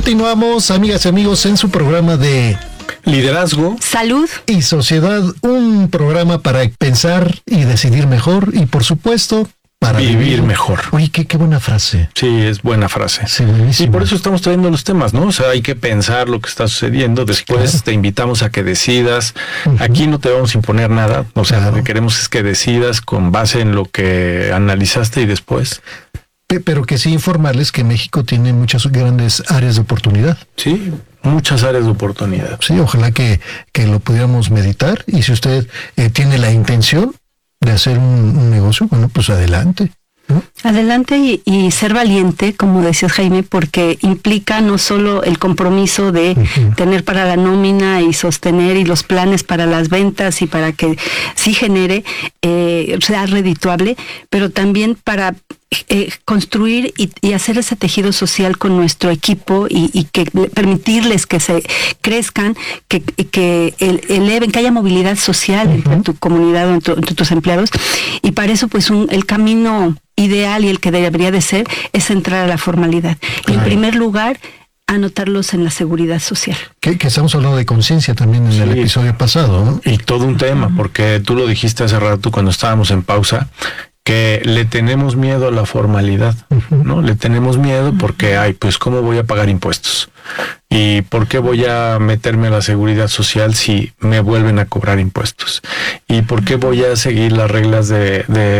Continuamos, amigas y amigos, en su programa de liderazgo, salud y sociedad, un programa para pensar y decidir mejor y, por supuesto, para vivir mejor. Oye, qué buena frase. Sí, es buena frase. Sí, buenísimo. Y por eso estamos trayendo los temas, ¿no? O sea, hay que pensar lo que está sucediendo. Después claro, te invitamos a que decidas. Aquí no te vamos a imponer nada. O sea, lo que queremos es que decidas con base en lo que analizaste y después. Pero que sí informarles que México tiene muchas grandes áreas de oportunidad. Sí, muchas áreas de oportunidad. Sí, ojalá que lo pudiéramos meditar. Y si usted tiene la intención de hacer un negocio, bueno, pues adelante, ¿no? Adelante y ser valiente, como decías, Jaime, porque implica no solo el compromiso de tener para la nómina y sostener y los planes para las ventas y para que sí genere, sea redituable, pero también para construir y hacer ese tejido social con nuestro equipo y que permitirles que se crezcan, que eleven, que haya movilidad social entre tu comunidad o entre tus empleados. Y para eso, pues, el camino ideal y el que debería de ser es entrar a la formalidad. Y en primer lugar, anotarlos en la seguridad social. Que estamos hablando de conciencia también en el episodio pasado, ¿no? Y todo un tema, porque tú lo dijiste hace rato cuando estábamos en pausa, que le tenemos miedo a la formalidad, ¿no? Le tenemos miedo porque, pues, ¿cómo voy a pagar impuestos? ¿Y por qué voy a meterme a la seguridad social si me vuelven a cobrar impuestos? ¿Y por qué voy a seguir las reglas de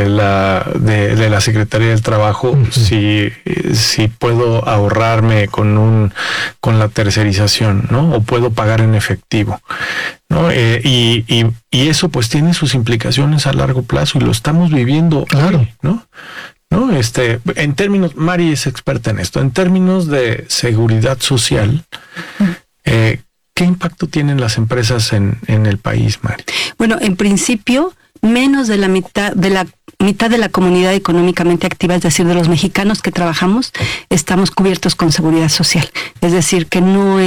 la Secretaría del Trabajo si puedo ahorrarme con la tercerización, ¿no? O puedo pagar en efectivo, ¿no? Y eso pues tiene sus implicaciones a largo plazo y lo estamos viviendo hoy, ¿no? ¿No? En términos, Mari es experta en esto, en términos de seguridad social, ¿qué impacto tienen las empresas en el país, Mari? Bueno, en principio, menos de la mitad de la comunidad económicamente activa, es decir, de los mexicanos que trabajamos, estamos cubiertos con seguridad social. Es decir, que no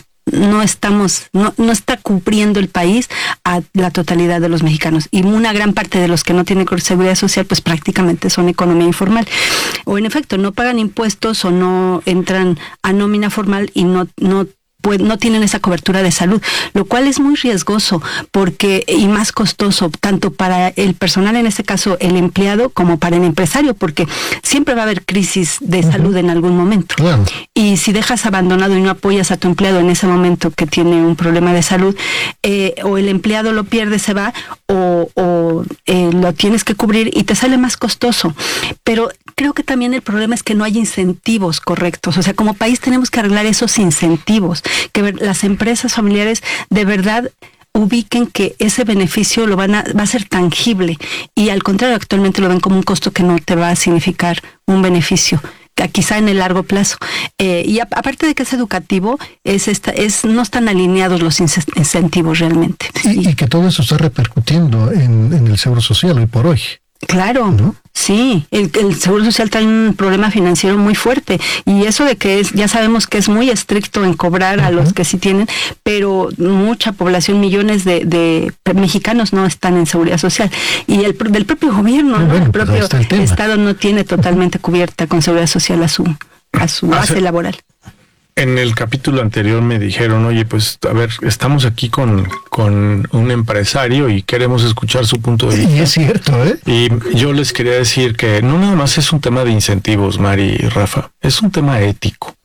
está cubriendo el país a la totalidad de los mexicanos. Y una gran parte de los que no tienen seguridad social, pues prácticamente son economía informal. O en efecto, no pagan impuestos o no entran a nómina formal y no tienen esa cobertura de salud, lo cual es muy riesgoso y más costoso, tanto para el personal, en este caso el empleado, como para el empresario, porque siempre va a haber crisis de salud en algún momento. Claro. Y si dejas abandonado y no apoyas a tu empleado en ese momento que tiene un problema de salud, o el empleado lo pierde, se va, o lo tienes que cubrir y te sale más costoso. Pero creo que también el problema es que no hay incentivos correctos. O sea, como país tenemos que arreglar esos incentivos, que las empresas familiares de verdad ubiquen que ese beneficio va a ser tangible, y al contrario, actualmente lo ven como un costo que no te va a significar un beneficio, quizá en el largo plazo. Y aparte de que es educativo, no están alineados los incentivos realmente. Y que todo eso está repercutiendo en el seguro social hoy por hoy. Claro, ¿no? Sí, el Seguro Social trae un problema financiero muy fuerte, y eso de que ya sabemos que es muy estricto en cobrar a los que sí tienen, pero mucha población, millones de mexicanos no están en Seguridad Social, y del propio gobierno, ¿no? El propio Estado no tiene totalmente cubierta con Seguridad Social a su base laboral. En el capítulo anterior me dijeron, oye, pues, a ver, estamos aquí con un empresario y queremos escuchar su punto de vista. Y es cierto, ¿eh? Y yo les quería decir que no nada más es un tema de incentivos, Mari y Rafa, es un tema ético.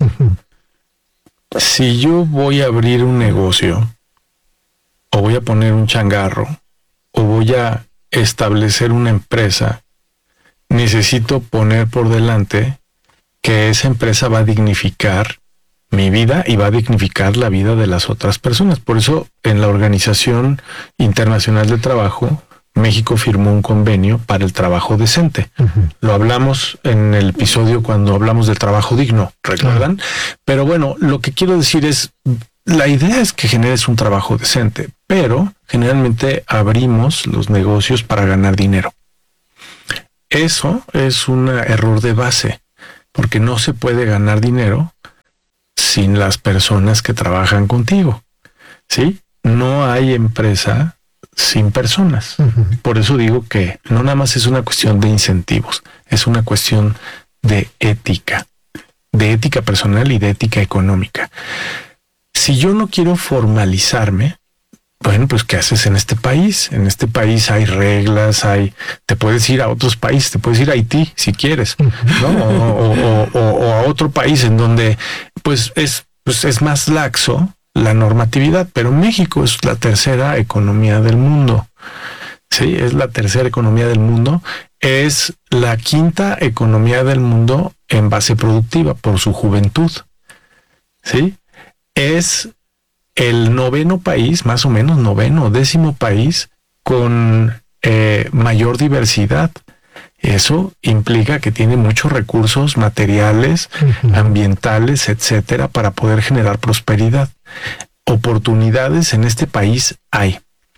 Si yo voy a abrir un negocio, o voy a poner un changarro, o voy a establecer una empresa, necesito poner por delante que esa empresa va a dignificar mi vida y va a dignificar la vida de las otras personas. Por eso, en la Organización Internacional del Trabajo, México firmó un convenio para el trabajo decente. Lo hablamos en el episodio cuando hablamos del trabajo digno, ¿recuerdan? Pero bueno, lo que quiero decir es, la idea es que generes un trabajo decente, pero generalmente abrimos los negocios para ganar dinero. Eso es un error de base, porque no se puede ganar dinero sin las personas que trabajan contigo, ¿sí? No hay empresa sin personas. Por eso digo que no nada más es una cuestión de incentivos, es una cuestión de ética. de ética personal y de ética económica. Si yo no quiero formalizarme, bueno, pues ¿qué haces en este país? En este país hay reglas, te puedes ir a otros países, te puedes ir a Haití si quieres, ¿no? O a otro país en donde pues es más laxo la normatividad, pero México es la tercera economía del mundo. Sí, es la tercera economía del mundo, es la quinta economía del mundo en base productiva por su juventud. Sí, es el noveno país, más o menos décimo país con mayor diversidad. Eso implica que tiene muchos recursos materiales, ambientales, etcétera, para poder generar prosperidad. Oportunidades en este país hay.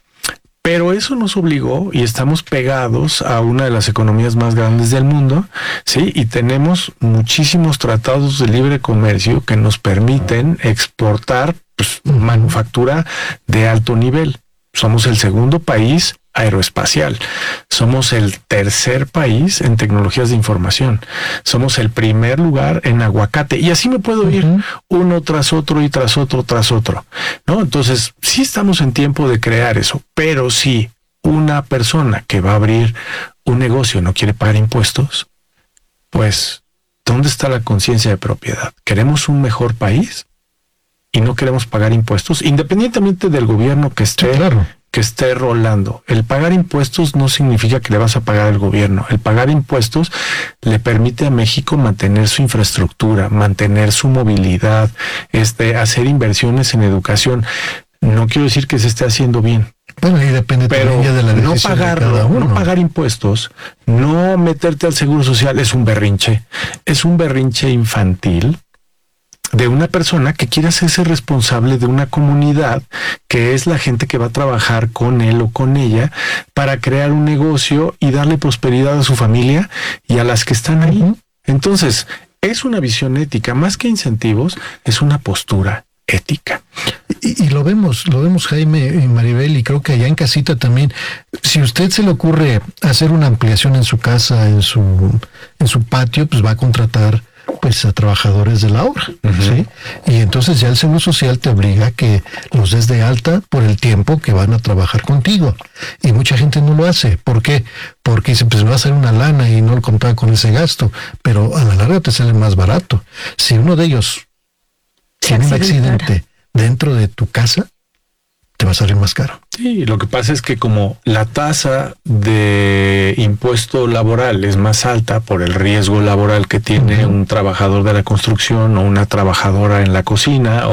Pero eso nos obligó y estamos pegados a una de las economías más grandes del mundo, ¿sí? Y tenemos muchísimos tratados de libre comercio que nos permiten exportar manufactura de alto nivel. Somos el segundo país aeroespacial. Somos el tercer país en tecnologías de información. Somos el primer lugar en aguacate. Y así me puedo ir uno tras otro y tras otro, ¿no? Entonces, sí estamos en tiempo de crear eso. Pero si una persona que va a abrir un negocio no quiere pagar impuestos, pues, ¿dónde está la conciencia de propiedad? ¿Queremos un mejor país y no queremos pagar impuestos? Independientemente del gobierno que esté... Sí, claro. Que esté rolando. El pagar impuestos no significa que le vas a pagar al gobierno. El pagar impuestos le permite a México mantener su infraestructura, mantener su movilidad, hacer inversiones en educación. No quiero decir que se esté haciendo bien. Bueno, y depende también ya de la decisión de cada uno. No pagar impuestos, no meterte al seguro social es un berrinche. Es un berrinche infantil de una persona que quiere hacerse responsable de una comunidad que es la gente que va a trabajar con él o con ella para crear un negocio y darle prosperidad a su familia y a las que están ahí. Entonces, es una visión ética, más que incentivos, es una postura ética. Y lo vemos, Jaime y Maribel, y creo que allá en casita también. Si a usted se le ocurre hacer una ampliación en su casa, en su patio, pues va a contratar pues a trabajadores de la obra, ¿sí? Y entonces ya el Seguro Social te obliga a que los des de alta por el tiempo que van a trabajar contigo. Y mucha gente no lo hace. ¿Por qué? Porque dice, pues me va a hacer una lana y no lo contaba con ese gasto. Pero a la larga te sale más barato. Si uno de ellos tiene un accidente dentro de tu casa, te va a salir más caro. Sí, lo que pasa es que como la tasa de impuesto laboral es más alta por el riesgo laboral que tiene un trabajador de la construcción o una trabajadora en la cocina,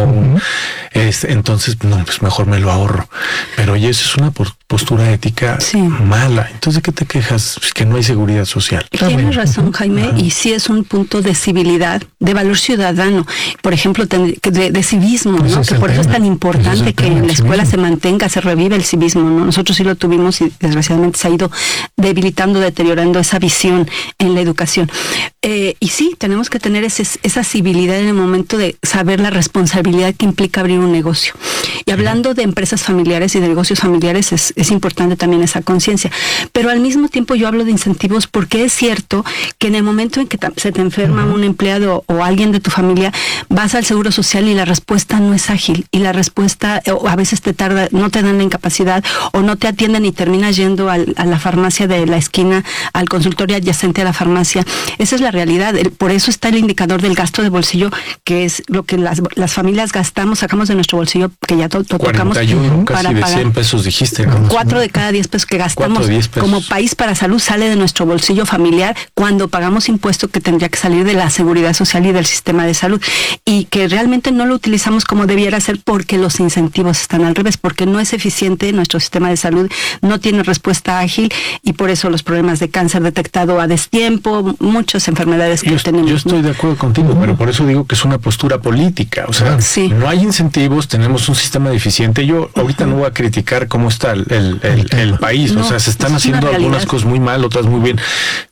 entonces, no, pues mejor me lo ahorro. Pero oye, eso es una postura ética mala. Entonces, ¿de qué te quejas? Pues que no hay seguridad social. Tienes razón, Jaime, y sí es un punto de civilidad, de valor ciudadano, por ejemplo, de civismo, ¿no? Que por eso es tan importante que en la escuela se mantenga, se revive el civismo, ¿no? Nosotros sí lo tuvimos y desgraciadamente se ha ido debilitando, deteriorando esa visión en la educación. Y sí, tenemos que tener esa civilidad en el momento de saber la responsabilidad que implica abrir un negocio. Y hablando de empresas familiares y de negocios familiares, es importante también esa conciencia. Pero al mismo tiempo yo hablo de incentivos porque es cierto que en el momento en que se te enferma un empleado o alguien de tu familia, vas al Seguro Social y la respuesta no es ágil. Y la respuesta a veces te tarda, no te dan la incapacidad o no te atienden y terminas yendo a la farmacia de la esquina, al consultorio adyacente a la farmacia. Esa es la realidad. Por eso está el indicador del gasto de bolsillo, que es lo que las familias gastamos, sacamos de nuestro bolsillo, que ya tocamos 41, casi para de pagar 100 pesos dijiste, ¿no? 4 de cada 10 pesos que gastamos como país para salud sale de nuestro bolsillo familiar cuando pagamos impuesto que tendría que salir de la seguridad social y del sistema de salud, y que realmente no lo utilizamos como debiera ser porque los incentivos están al revés, porque no es eficiente nuestro sistema de salud, no tiene respuesta ágil, y por eso los problemas de cáncer detectado a destiempo, muchas enfermedades que tenemos. Yo estoy de acuerdo contigo, pero por eso digo que es una postura política. O sea, no hay incentivos, tenemos un sistema deficiente. Yo ahorita no voy a criticar cómo está el país. No, o sea, se están haciendo algunas cosas muy mal, otras muy bien.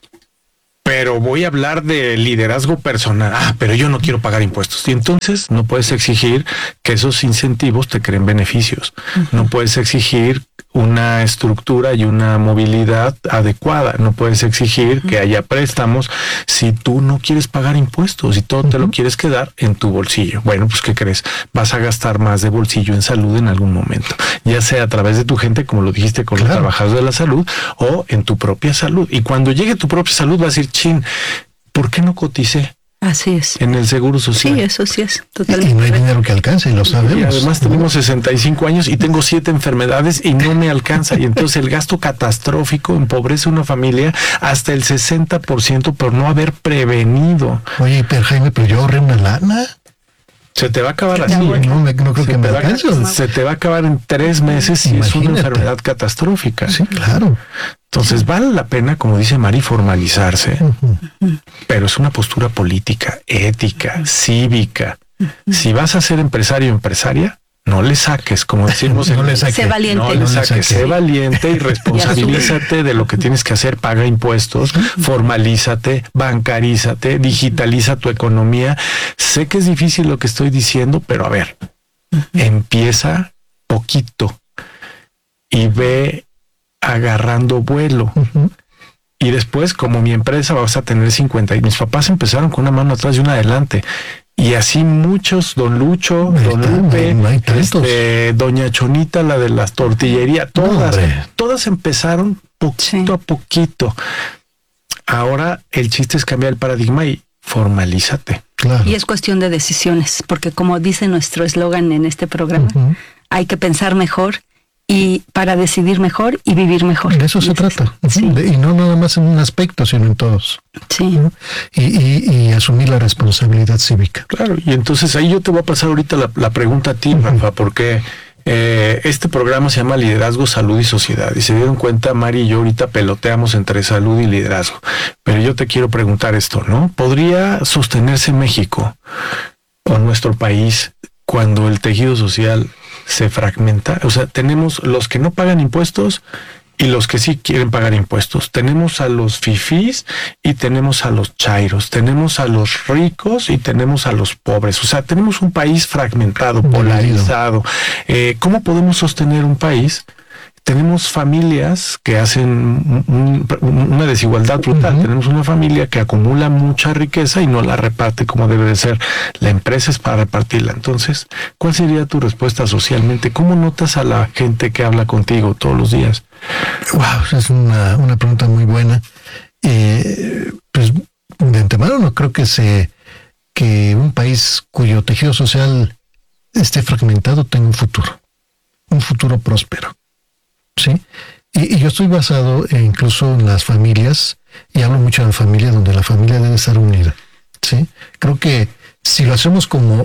Pero voy a hablar de liderazgo personal. Pero yo no quiero pagar impuestos. Y entonces no puedes exigir que esos incentivos te creen beneficios. No puedes exigir una estructura y una movilidad adecuada. No puedes exigir que haya préstamos si tú no quieres pagar impuestos y todo te lo quieres quedar en tu bolsillo. Bueno, pues ¿qué crees? Vas a gastar más de bolsillo en salud en algún momento, ya sea a través de tu gente, como lo dijiste, con los trabajadores de la salud, o en tu propia salud. Y cuando llegue tu propia salud vas a decir, chin, ¿por qué no coticé? Así es. En el Seguro Social. Sí, eso sí es totalmente. Y no hay dinero que alcance, y lo sabemos. Y además tenemos 65 años y tengo 7 enfermedades y no me alcanza. Y entonces el gasto catastrófico empobrece a una familia hasta el 60% por no haber prevenido. Oye, pero Jaime, pero yo ahorré una lana. Se te va a acabar así. No creo que me alcance. Se te va a acabar en 3 meses si es una enfermedad catastrófica. Sí, claro. Entonces vale la pena, como dice Mari, formalizarse, pero es una postura política, ética, cívica. Si vas a ser empresario o empresaria, no le saques, como decimos, no le saques. Sé valiente. No le saques, sé valiente y responsabilízate de lo que tienes que hacer, paga impuestos, formalízate, bancarízate, digitaliza tu economía. Sé que es difícil lo que estoy diciendo, pero a ver, empieza poquito y ve agarrando vuelo. Y después, como mi empresa, vas a tener 50. Y mis papás empezaron con una mano atrás y una adelante. Y así muchos, don Lucho, don Lupe, doña Chonita, la de las tortillerías, todas empezaron poquito a poquito. Ahora el chiste es cambiar el paradigma y formalízate. Claro. Y es cuestión de decisiones, porque como dice nuestro eslogan en este programa, hay que pensar mejor y para decidir mejor y vivir mejor. De eso se trata. Sí. Y no nada más en un aspecto, sino en todos. Sí. Y asumir la responsabilidad cívica. Claro, y entonces ahí yo te voy a pasar ahorita la pregunta a ti, Rafa, porque este programa se llama Liderazgo, Salud y Sociedad. Y se dieron cuenta, Mari y yo ahorita peloteamos entre salud y liderazgo. Pero yo te quiero preguntar esto, ¿no? ¿Podría sostenerse México o nuestro país cuando el tejido social se fragmenta? O sea, tenemos los que no pagan impuestos y los que sí quieren pagar impuestos. Tenemos a los fifís y tenemos a los chairos. Tenemos a los ricos y tenemos a los pobres. O sea, tenemos un país fragmentado, polarizado. ¿Cómo podemos sostener un país? Tenemos familias que hacen una desigualdad brutal. Tenemos una familia que acumula mucha riqueza y no la reparte como debe de ser. La empresa es para repartirla. Entonces, ¿cuál sería tu respuesta socialmente? ¿Cómo notas a la gente que habla contigo todos los días? Wow, es una pregunta muy buena. Pues de antemano no creo que un país cuyo tejido social esté fragmentado tenga un futuro próspero. ¿Sí? Y yo estoy basado incluso en las familias, y hablo mucho de familia, donde la familia debe estar unida. ¿Sí? Creo que si lo hacemos como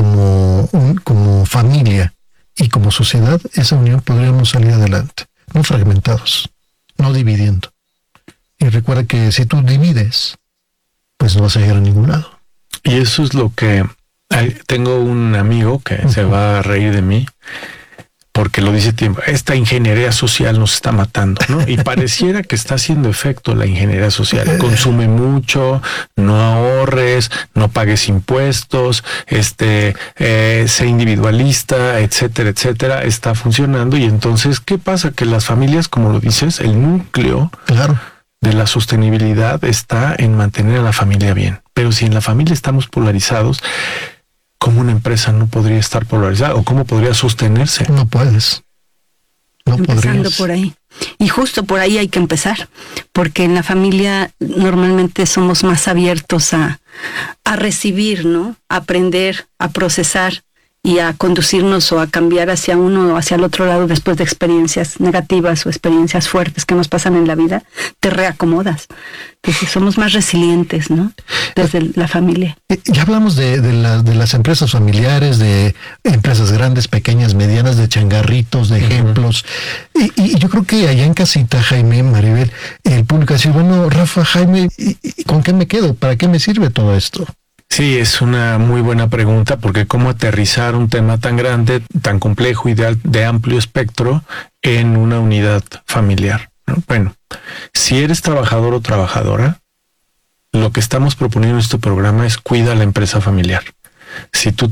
familia y como sociedad, esa unión podríamos salir adelante, no fragmentados, no dividiendo. Y recuerda que si tú divides, pues no vas a llegar a ningún lado. Y eso es lo que... Tengo un amigo que se va a reír de mí, porque lo dice tiempo, esta ingeniería social nos está matando, ¿no? Y pareciera que está haciendo efecto la ingeniería social. Consume mucho, no ahorres, no pagues impuestos, sé individualista, etcétera, etcétera, está funcionando. Y entonces, ¿qué pasa? Que las familias, como lo dices, el núcleo de la sostenibilidad está en mantener a la familia bien. Pero si en la familia estamos polarizados, ¿cómo una empresa no podría estar polarizada o cómo podría sostenerse? No puedes. No Empezando podrías. por ahí. Y justo por ahí hay que empezar, porque en la familia normalmente somos más abiertos a recibir, ¿no? A aprender, a procesar y a conducirnos o a cambiar hacia uno o hacia el otro lado después de experiencias negativas o experiencias fuertes que nos pasan en la vida, te reacomodas. Entonces somos más resilientes, ¿no? Desde la familia. Ya hablamos de las empresas familiares, de empresas grandes, pequeñas, medianas, de changarritos, de ejemplos. Y yo creo que allá en casita, Jaime, Maribel, el público dice, bueno, Rafa, Jaime, ¿y con qué me quedo? ¿Para qué me sirve todo esto? Sí, es una muy buena pregunta, porque cómo aterrizar un tema tan grande, tan complejo y de amplio espectro en una unidad familiar, ¿no? Bueno, si eres trabajador o trabajadora, lo que estamos proponiendo en este programa es cuida la empresa familiar. Si tú